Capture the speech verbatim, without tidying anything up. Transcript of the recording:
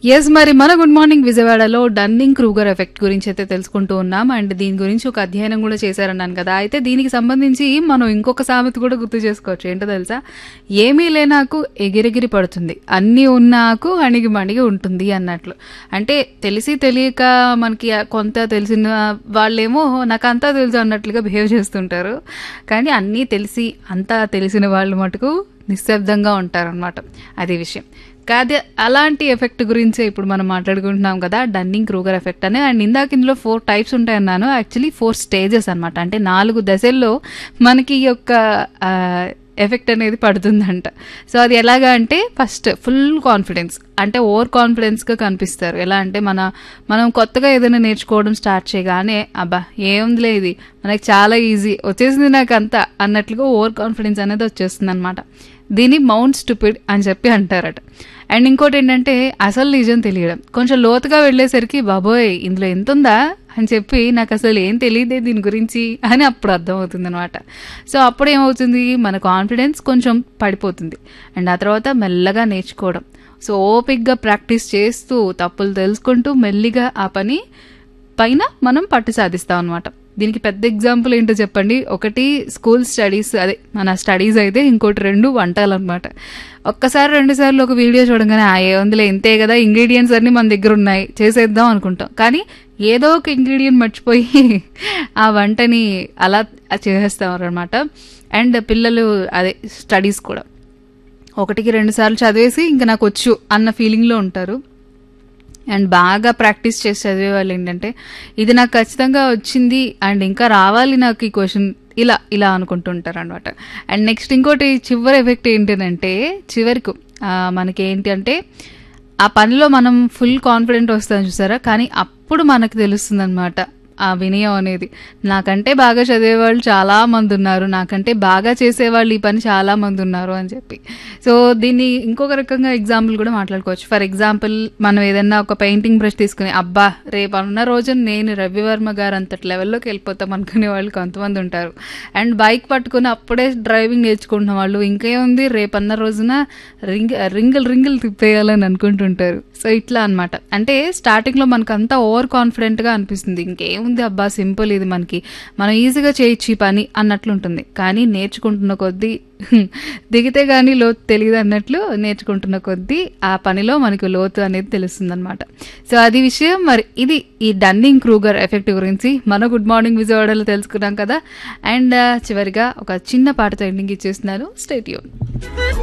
Yes మరి మన good morning విజయవాడలో డన్నింగ్ క్రూగర్ ఎఫెక్ట్ గురించి అయితే తెలుసుకుంటూ ఉన్నాం. అండ్ దీని గురించి ఒక అధ్యయనం కూడా చేశారన్నాను కదా. అయితే దీనికి సంబంధించి మనం ఇంకొక సామెత కూడా గుర్తు చేసుకోవచ్చు. ఏంటో తెలుసా, ఏమీ లేనాకు ఎగిరెగిరి పడుతుంది, అన్నీ ఉన్నాకు అణిగి మణిగి ఉంటుంది అన్నట్లు. అంటే తెలిసి తెలియక మనకి కొంత తెలిసిన వాళ్ళేమో నాకు అంతా తెలుసు అన్నట్లుగా బిహేవ్ చేస్తుంటారు. కానీ అన్నీ తెలిసి అంతా తెలిసిన వాళ్ళు మటుకు నిశ్శబ్దంగా ఉంటారనమాట. అది విషయం కాదే. అలాంటి ఎఫెక్ట్ గురించే ఇప్పుడు మనం మాట్లాడుకుంటున్నాం కదా, డన్నింగ్ క్రూగర్ ఎఫెక్ట్ అని. అండ్ ఇందాక ఇందులో four types ఉంటాయన్నాను. Actually four stages అనమాట. అంటే నాలుగు దశల్లో మనకి ఈ యొక్క ఎఫెక్ట్ అనేది పడుతుందంట. సో అది ఎలాగా అంటే, ఫస్ట్ ఫుల్ కాన్ఫిడెన్స్, అంటే ఓవర్ కాన్ఫిడెన్స్గా కనిపిస్తారు. ఎలా అంటే మన మనం కొత్తగా ఏదైనా నేర్చుకోవడం స్టార్ట్ చేయగానే అబ్బా ఏముందిలే ఇది మనకి చాలా ఈజీ వచ్చేసింది నాకు అంతా అన్నట్లుగా ఓవర్ కాన్ఫిడెన్స్ అనేది వచ్చేస్తుంది అనమాట. దీన్ని మౌంట్ స్టూపిడ్ అని చెప్పి అంటారట. అండ్ ఇంకోటి ఏంటంటే అసలు నిజం తెలియడం. కొంచెం లోతుగా వెళ్ళేసరికి బాబోయ్ ఇందులో ఎంత ఉందా అని చెప్పి నాకు అసలు ఏం తెలియదే దీని గురించి అని అప్పుడు అర్థమవుతుంది అనమాట. సో అప్పుడు ఏమవుతుంది, మన కాన్ఫిడెన్స్ కొంచెం పడిపోతుంది. అండ్ ఆ తర్వాత మెల్లగా నేర్చుకోవడం. సో ఓపిక్గా ప్రాక్టీస్ చేస్తూ తప్పులు తెలుసుకుంటూ మెల్లిగా ఆ పని పైన మనం పట్టు సాధిస్తాం అనమాట. దీనికి పెద్ద ఎగ్జాంపుల్ ఏంటో చెప్పండి. ఒకటి స్కూల్ స్టడీస్, అదే మన స్టడీస్ అయితే, ఇంకోటి రెండు వంటలు అనమాట. ఒక్కసారి రెండు సార్లు ఒక వీడియో చూడగానే ఆ ఏముందిలే ఇంతే కదా, ఇంగ్రీడియంట్స్ అన్ని మన దగ్గర ఉన్నాయి చేసేద్దాం అనుకుంటాం. కానీ ఏదో ఒక ఇంగ్రీడియంట్ మర్చిపోయి ఆ వంటని అలా చేసేస్తాం అనమాట. అండ్ పిల్లలు అదే స్టడీస్ కూడా ఒకటికి రెండు సార్లు చదివేసి ఇంకా నాకు వచ్చు అన్న ఫీలింగ్లో ఉంటారు. అండ్ బాగా ప్రాక్టీస్ చేసి చదివే వాళ్ళు ఏంటంటే ఇది నాకు ఖచ్చితంగా వచ్చింది అండ్ ఇంకా రావాలి నాకు ఈ క్వశ్చన్, ఇలా ఇలా అనుకుంటుంటారు అనమాట. అండ్ నెక్స్ట్ ఇంకోటి చివరి ఎఫెక్ట్ ఏంటంటే, చివరికి మనకి ఏంటి అంటే ఆ పనిలో మనం ఫుల్ కాన్ఫిడెంట్ వస్తాం చూసారా, కానీ అప్పుడు మనకు తెలుస్తుంది అనమాట ఆ వినయం అనేది. నాకంటే బాగా చదివేవాళ్ళు చాలా మంది ఉన్నారు, నాకంటే బాగా చేసేవాళ్ళు ఈ పని చాలా మంది ఉన్నారు అని చెప్పి. సో దీన్ని ఇంకొక రకంగా ఎగ్జాంపుల్ కూడా మాట్లాడుకోవచ్చు. ఫర్ ఎగ్జాంపుల్ మనం ఏదన్నా ఒక పెయింటింగ్ బ్రష్ తీసుకుని అబ్బా రేపు అన్న రోజు నేను రవివర్మ గారు అంతటి లెవెల్లోకి వెళ్ళిపోతాం అనుకునే వాళ్ళు కొంతమంది ఉంటారు. అండ్ బైక్ పట్టుకుని అప్పుడే డ్రైవింగ్ నేర్చుకుంటున్న వాళ్ళు ఇంకేముంది రేపన్న రోజున రింగ్ రింగులు రింగులు తిప్పేయాలని అనుకుంటుంటారు. సో ఇట్లా అనమాట. అంటే స్టార్టింగ్లో మనకు అంతా ఓవర్ కాన్ఫిడెంట్గా అనిపిస్తుంది, ఇంకేముంది అబ్బా సింపుల్ ఇది మనకి మనం ఈజీగా చేయొచ్చు ఈ పని అన్నట్లుంటుంది. కానీ నేర్చుకుంటున్న కొద్దీ దిగితే కానీ లోతు తెలియదు అన్నట్లు నేర్చుకుంటున్న కొద్దీ ఆ పనిలో మనకు లోతు అనేది తెలుస్తుంది అనమాట. సో అది విషయం. మరి ఇది ఈ డన్నింగ్ క్రూగర్ ఎఫెక్ట్ గురించి మన గుడ్ మార్నింగ్ విజయవాడలో తెలుసుకున్నాం కదా. అండ్ చివరిగా ఒక చిన్న పాటతో ఎండింగ్ ఇచ్చేస్తున్నాను. Stay tune.